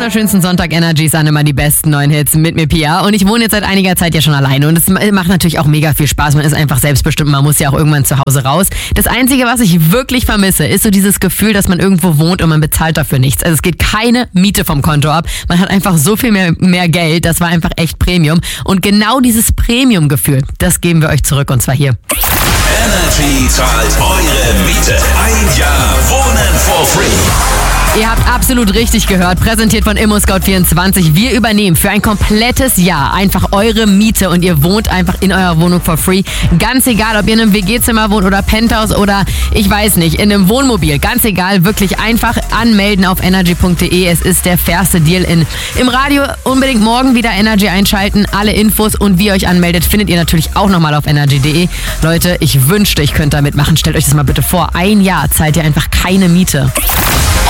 Schönsten Sonntag Energy ist immer die besten neuen Hits mit mir, Pia. Und ich wohne jetzt seit einiger Zeit ja schon alleine und es macht natürlich auch mega viel Spaß. Man ist einfach selbstbestimmt, man muss ja auch irgendwann zu Hause raus. Das Einzige, was ich wirklich vermisse, ist so dieses Gefühl, dass man irgendwo wohnt und man bezahlt dafür nichts. Also es geht keine Miete vom Konto ab. Man hat einfach so viel mehr Geld. Das war einfach echt Premium. Und genau dieses Premium-Gefühl, das geben wir euch zurück und zwar hier. Energy zahlt eure Miete. Ein Jahr Wohnen for free. Ihr habt absolut richtig gehört, präsentiert von ImmoScout24. Wir übernehmen für ein komplettes Jahr einfach eure Miete und ihr wohnt einfach in eurer Wohnung for free. Ganz egal, ob ihr in einem WG-Zimmer wohnt oder Penthouse oder ich weiß nicht, in einem Wohnmobil. Ganz egal, wirklich einfach anmelden auf energy.de. Es ist der fairste Deal im Radio. Unbedingt morgen wieder Energy einschalten. Alle Infos und wie ihr euch anmeldet, findet ihr natürlich auch nochmal auf energy.de. Leute, ich wünschte, ich könnte da mitmachen. Stellt euch das mal bitte vor. Ein Jahr zahlt ihr einfach keine Miete.